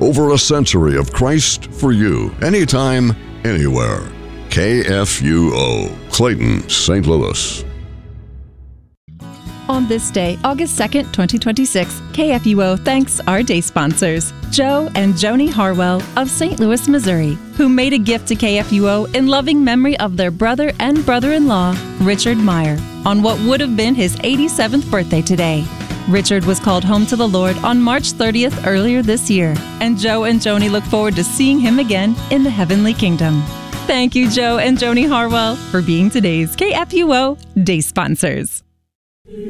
Over a century of Christ for you, anytime, anywhere. KFUO, Clayton, St. Louis. On this day, August 2nd, 2026, KFUO thanks our day sponsors, Joe and Joni Harwell of St. Louis, Missouri, who made a gift to KFUO in loving memory of their brother and brother-in-law, Richard Meyer, on what would have been his 87th birthday today. Richard was called home to the Lord on March 30th earlier this year, and Joe and Joni look forward to seeing him again in the heavenly kingdom. Thank you, Joe and Joni Harwell, for being today's KFUO day sponsors.